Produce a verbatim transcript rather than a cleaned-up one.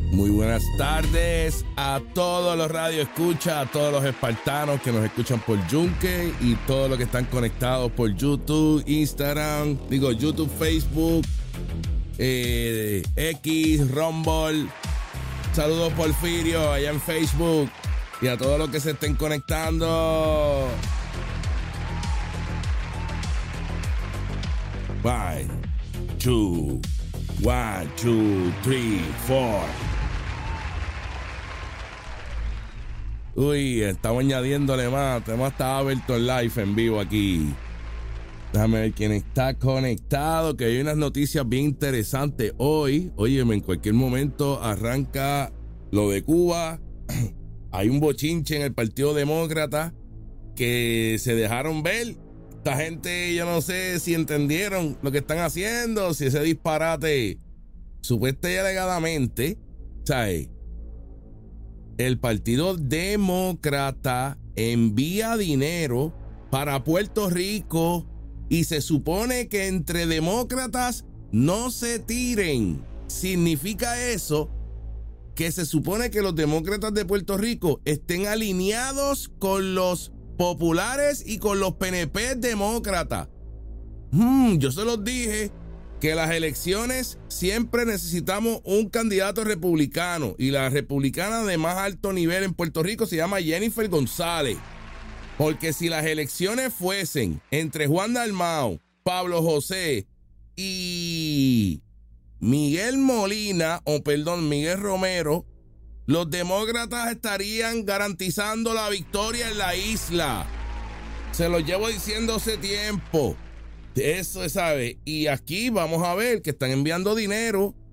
Muy buenas tardes a todos los radioescuchas, a todos los espartanos que nos escuchan por Yunque y todos los que están conectados por YouTube, Instagram, digo YouTube, Facebook, eh, X, Rumble. Saludos Porfirio allá en Facebook y a todos los que se estén conectando. One, two, one, two, three, four. Uy, estamos añadiéndole más. Tenemos hasta Aberto Live en vivo aquí. Déjame ver quién está conectado, que hay unas noticias bien interesantes hoy. Óyeme, en cualquier momento arranca lo de Cuba. Hay un bochinche en el Partido Demócrata que se dejaron ver. Esta gente, yo no sé si entendieron lo que están haciendo, si ese disparate, supuestamente y alegadamente, ¿sabes? El Partido Demócrata envía dinero para Puerto Rico y se supone que entre demócratas no se tiren. Significa eso que se supone que los demócratas de Puerto Rico estén alineados con los populares y con los P N P demócratas. Hmm, yo se los dije que las elecciones siempre necesitamos un candidato republicano y la republicana de más alto nivel en Puerto Rico se llama Jennifer González. Porque si las elecciones fuesen entre Juan Dalmau, Pablo José y Miguel Molina, o perdón, Miguel Romero, los demócratas estarían garantizando la victoria en la isla. Se lo llevo diciendo hace tiempo. Eso se sabe. Y aquí vamos a ver que están enviando dinero